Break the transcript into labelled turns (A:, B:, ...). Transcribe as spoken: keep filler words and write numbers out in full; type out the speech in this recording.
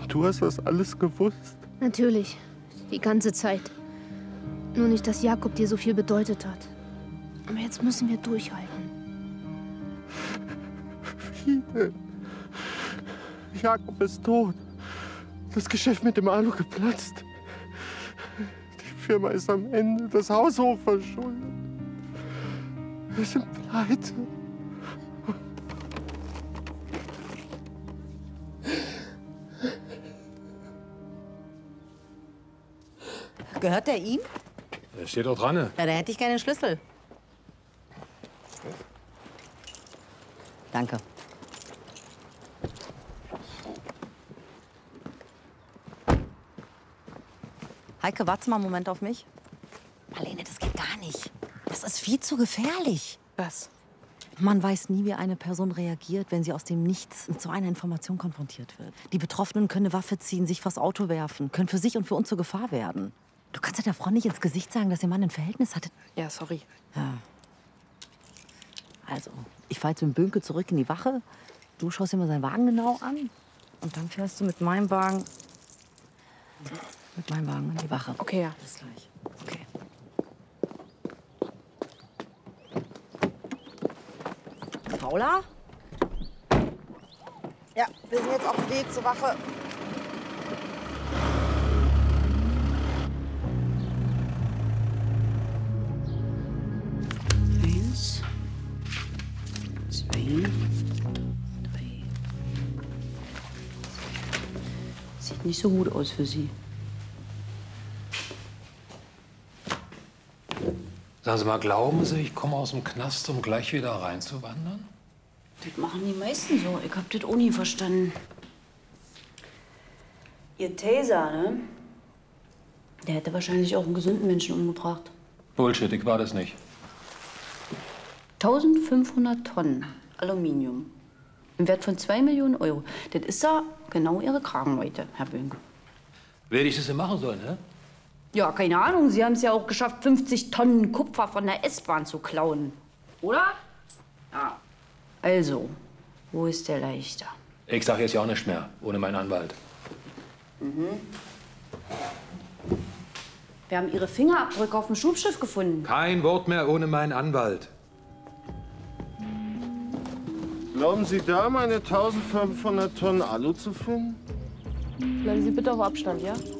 A: Du hast das alles gewusst?
B: Natürlich. Die ganze Zeit. Nur nicht, dass Jakob dir so viel bedeutet hat. Aber jetzt müssen wir durchhalten.
A: Wie denn? Jakob ist tot. Das Geschäft mit dem Alu geplatzt. Die Firma ist am Ende. Das Haus hochverschuldet. Wir sind pleite.
C: Gehört der ihm?
D: Der steht doch dran. Ne?
C: Ja, da hätte ich gerne Schlüssel. Danke. Heike, warte mal einen Moment auf mich. Marlene, das geht gar nicht. Das ist viel zu gefährlich.
E: Was?
C: Man weiß nie, wie eine Person reagiert, wenn sie aus dem Nichts mit so einer Information konfrontiert wird. Die Betroffenen können eine Waffe ziehen, sich vors Auto werfen, können für sich und für uns zur Gefahr werden. Du kannst ja der Frau nicht ins Gesicht sagen, dass ihr Mann ein Verhältnis hatte.
E: Ja, sorry.
C: Ja. Also, ich fahre jetzt mit dem Bönke zurück in die Wache. Du schaust dir mal seinen Wagen genau an. Und dann fährst du mit meinem Wagen... mit meinem Wagen in die Wache.
E: Okay, ja.
C: Bis gleich. Okay. Paula? Ja, wir sind jetzt auf dem Weg zur Wache.
F: Eins, zwei, drei. Sieht nicht so gut aus für Sie.
D: Sagen Sie mal, glauben Sie, ich komme aus dem Knast, um gleich wieder reinzuwandern?
F: Das machen die meisten so. Ich hab das auch nie verstanden. Ihr Taser, ne? Der hätte wahrscheinlich auch einen gesunden Menschen umgebracht.
D: Bullshit, ich war das nicht.
F: eintausendfünfhundert Tonnen Aluminium. Im Wert von zwei Millionen Euro. Das ist ja genau Ihre Kragenweite, Herr Bönke.
D: Werde ich das denn machen sollen, hä?
F: Ja, keine Ahnung. Sie haben es ja auch geschafft, fünfzig Tonnen Kupfer von der S-Bahn zu klauen. Oder? Ja. Also, wo ist der Leichter?
D: Ich sag jetzt ja auch nicht mehr, ohne meinen Anwalt.
F: Mhm. Wir haben Ihre Fingerabdrücke auf dem Schubschiff gefunden.
D: Kein Wort mehr ohne meinen Anwalt.
A: Glauben Sie da, meine eintausendfünfhundert Tonnen Alu zu finden?
E: Bleiben Sie bitte auf Abstand, ja?